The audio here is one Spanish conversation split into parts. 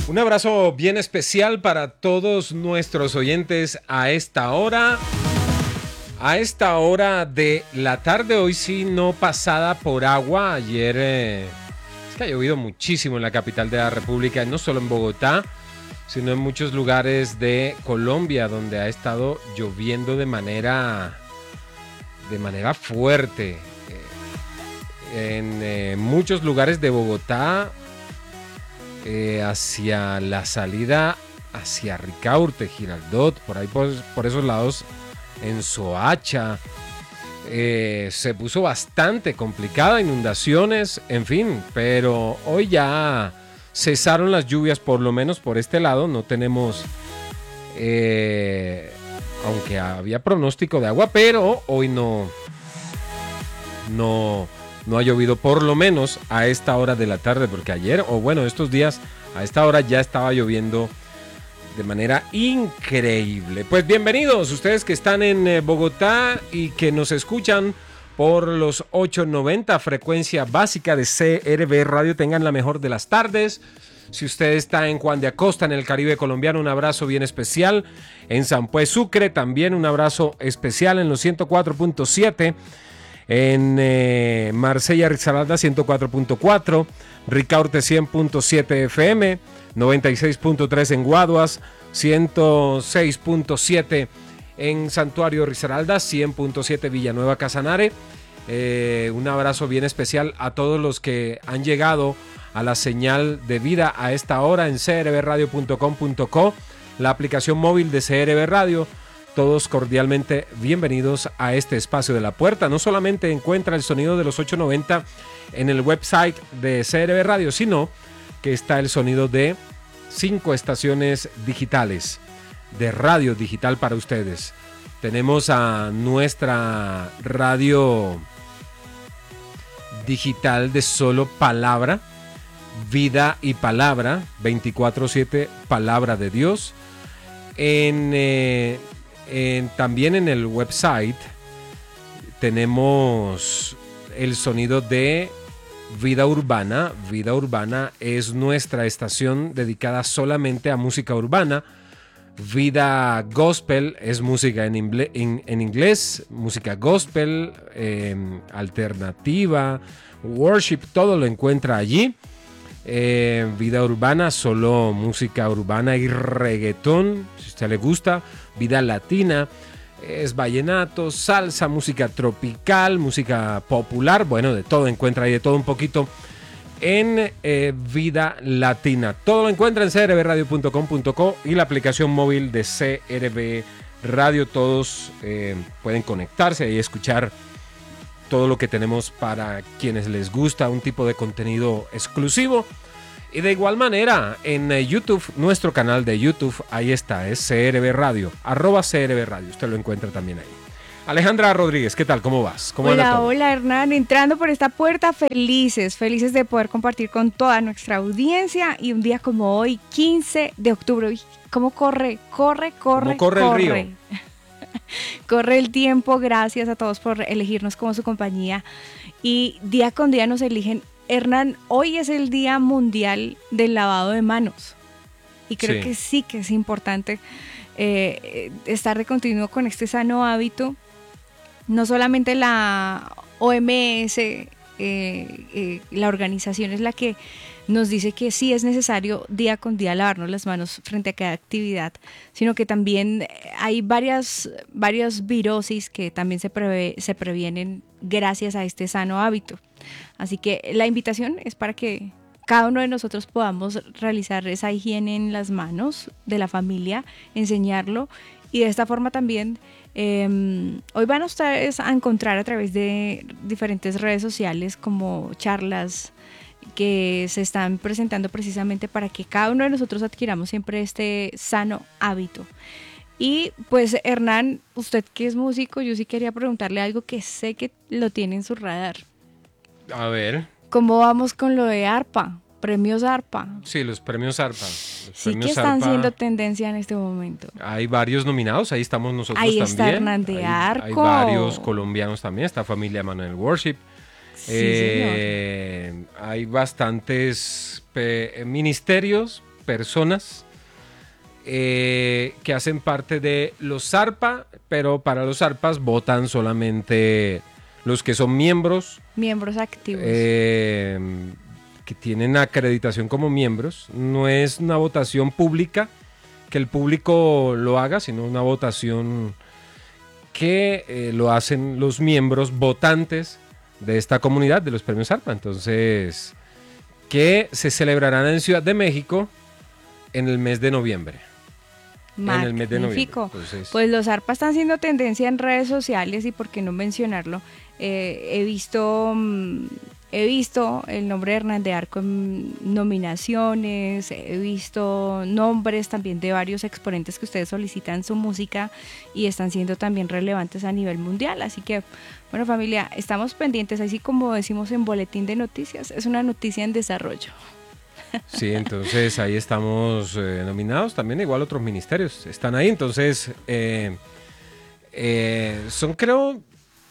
Un abrazo bien especial para todos nuestros oyentes a esta hora. A esta hora de la tarde, hoy sí no pasada por agua. Ayer es que ha llovido muchísimo en la capital de la República, no solo en Bogotá, sino en muchos lugares de Colombia, donde ha estado lloviendo de manera fuerte. En muchos lugares de Bogotá, hacia la salida hacia Ricaurte, Girardot, por ahí por esos lados, en Soacha, se puso bastante complicada, inundaciones, en fin, pero hoy ya cesaron las lluvias, por lo menos por este lado. No tenemos, aunque había pronóstico de agua, pero hoy no ha llovido, por lo menos a esta hora de la tarde, porque ayer, o bueno, estos días, a esta hora ya estaba lloviendo de manera increíble. Pues bienvenidos ustedes que están en Bogotá y que nos escuchan por los 890, frecuencia básica de CRB Radio. Tengan la mejor de las tardes. Si usted está en Juan de Acosta, en el Caribe colombiano, un abrazo bien especial. En San Pues Sucre también un abrazo especial en los 104.7. En Marsella, Risaralda 104.4, Ricaurte 100.7 FM, 96.3 en Guaduas, 106.7 en Santuario Risaralda, 100.7 Villanueva Casanare. Un abrazo bien especial a todos los que han llegado a la señal de vida a esta hora en crbradio.com.co, la aplicación móvil de CRB Radio. Todos cordialmente bienvenidos a este espacio de la puerta. No solamente encuentra el sonido de los 890 en el website de CRB Radio, sino que está el sonido de 5 estaciones digitales, de radio digital para ustedes. Tenemos a nuestra radio digital de solo palabra, vida y palabra, 24/7, palabra de Dios. También en el website tenemos el sonido de Vida Urbana. Vida Urbana es nuestra estación dedicada solamente a música urbana. Vida Gospel es música en inglés, música gospel, alternativa, worship, todo lo encuentra allí. Vida Urbana, solo música urbana y reggaetón, si a usted le gusta. Vida Latina es vallenato, salsa, música tropical, música popular, bueno, de todo encuentra ahí, de todo un poquito en Vida Latina. Todo lo encuentra en crbradio.com.co y la aplicación móvil de CRB Radio. Todos pueden conectarse y escuchar todo lo que tenemos para quienes les gusta un tipo de contenido exclusivo. Y de igual manera, en YouTube, nuestro canal de YouTube, ahí está, es CRB Radio, @CRB Radio, usted lo encuentra también ahí. Alejandra Rodríguez, ¿qué tal? ¿Cómo vas? ¿Cómo anda todo? Hola Hernán, entrando por esta puerta, felices de poder compartir con toda nuestra audiencia y un día como hoy, 15 de octubre, ¿cómo corre? ¿Cómo corre el río? Corre el tiempo, gracias a todos por elegirnos como su compañía y día con día nos eligen. Hernán, hoy es el Día Mundial del Lavado de Manos y creo que sí que es importante estar de continuo con este sano hábito. No solamente la OMS, la organización es la que nos dice que sí es necesario día con día lavarnos las manos frente a cada actividad, sino que también hay varias virosis que también se previenen gracias a este sano hábito. Así que la invitación es para que cada uno de nosotros podamos realizar esa higiene en las manos de la familia, enseñarlo y de esta forma también hoy van a ustedes a encontrar a través de diferentes redes sociales como charlas que se están presentando precisamente para que cada uno de nosotros adquiramos siempre este sano hábito. Y pues Hernán, usted que es músico, yo sí quería preguntarle algo que sé que lo tiene en su radar. A ver. ¿Cómo vamos con lo de ARPA? Premios ARPA. Sí, los premios ARPA. Sí que están siendo tendencia en este momento. Hay varios nominados, ahí estamos nosotros ahí también. Ahí está Hernán de Arco. Hay varios colombianos también, está Familia Manuel Worship. Sí, señor. Hay bastantes ministerios personas que hacen parte de los Zarpa, pero para los Zarpas votan solamente los que son miembros. Miembros activos. Que tienen acreditación como miembros. No es una votación pública, que el público lo haga, sino una votación que lo hacen los miembros votantes de esta comunidad de los premios Zarpa. Entonces, que se celebrarán en Ciudad de México en el mes de noviembre. Magnífico. En el mes de noviembre. Entonces, pues los Zarpa están siendo tendencia en redes sociales y por qué no mencionarlo. He visto el nombre de Hernán de Arco en nominaciones, he visto nombres también de varios exponentes que ustedes solicitan su música y están siendo también relevantes a nivel mundial. Así que, bueno, familia, estamos pendientes, así como decimos en Boletín de Noticias, es una noticia en desarrollo. Sí, entonces ahí estamos nominados también, igual otros ministerios están ahí. Entonces, son creo...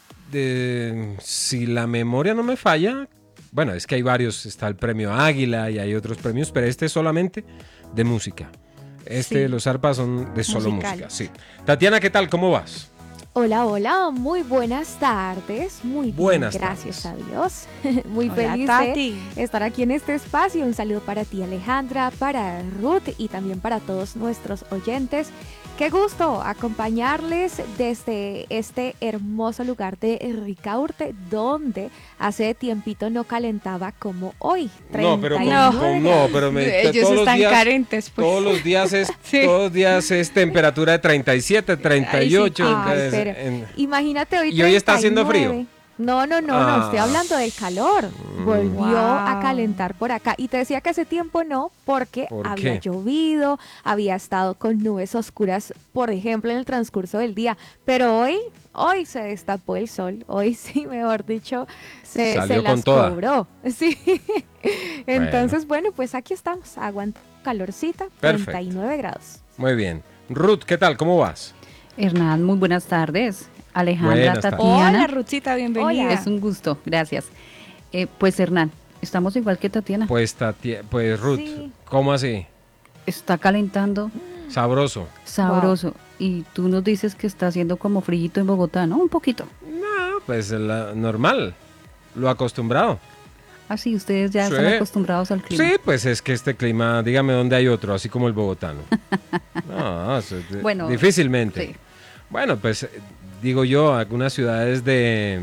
si la memoria no me falla, bueno, es que hay varios, está el premio Águila y hay otros premios, pero este es solamente de música. Sí. Los Zarpa son de solo música, sí. Tatiana, ¿qué tal? ¿Cómo vas? Hola, hola, muy buenas tardes, muy buenas bien, gracias tardes. A Dios, muy hola, feliz Tati. de estar aquí en este espacio. Un saludo para ti, Alejandra, para Ruth y también para todos nuestros oyentes. Qué gusto acompañarles desde este hermoso lugar de Ricaurte, donde hace tiempito no calentaba como hoy. No, pero ellos todos están días, carentes. Pues. Todos los días es temperatura de 37, 38. Ay, pero imagínate hoy. Y hoy está haciendo frío. No, estoy hablando del calor. Volvió a calentar por acá. Y te decía que hace tiempo no, porque había llovido, había estado con nubes oscuras, por ejemplo, en el transcurso del día. Pero hoy se destapó el sol. Hoy sí, mejor dicho, se las cobró. Sí. Entonces, bueno, pues aquí estamos. Aguanta calorcita, 39 grados. Muy bien. Ruth, ¿qué tal? ¿Cómo vas? Hernán, muy buenas tardes. Alejandra, Tatiana. Hola, Ruthcita, bienvenida. Hola. Es un gusto, gracias. Pues Hernán, estamos igual que Tatiana. Pues Ruth, sí. ¿Cómo así? Está calentando. Sabroso. Wow. Y tú nos dices que está haciendo como frillito en Bogotá, ¿no? Un poquito. No, pues normal, lo acostumbrado. Ah, sí, ustedes ya están acostumbrados al clima. Sí, pues es que este clima, dígame dónde hay otro, así como el bogotano. No, bueno, difícilmente. Sí. Bueno, pues... digo yo, algunas ciudades de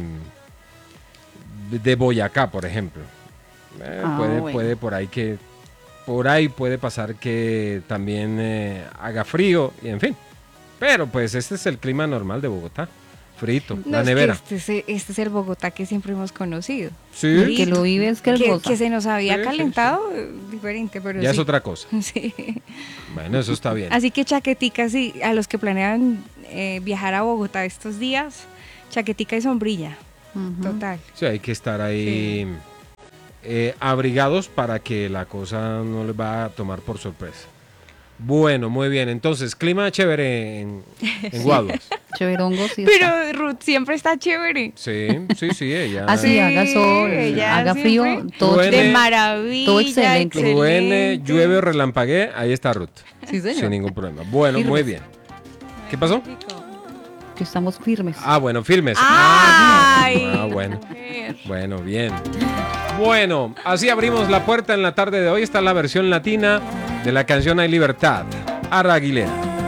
Boyacá, por ejemplo. Puede por ahí puede pasar que también haga frío, y en fin. Pero pues este es el clima normal de Bogotá. Frito, la nevera. Este es el Bogotá que siempre hemos conocido. Sí. El que lo vive es que se nos había calentado, diferente, pero ya es otra cosa. Sí. Bueno, eso está bien. Así que chaquetica, sí, a los que planean viajar a Bogotá estos días, chaquetica y sombrilla. Total. Sí, hay que estar ahí abrigados para que la cosa no les va a tomar por sorpresa. Bueno, muy bien. Entonces, clima chévere en Guaduas. Chéverongo, sí. Pero Ruth siempre está chévere. Sí, ella. Así haga sol, haga frío, todo de maravilla. Todo excelente. Truene, llueve o relampaguee, ahí está Ruth. Sí, señor. Sin ningún problema. Bueno, muy bien. ¿Qué pasó? Que estamos firmes. Bueno, firmes. Bueno. Bueno, bien. Bueno, así abrimos la puerta en la tarde de hoy. Esta es la versión latina de la canción Hay Libertad. Ara Aguilera.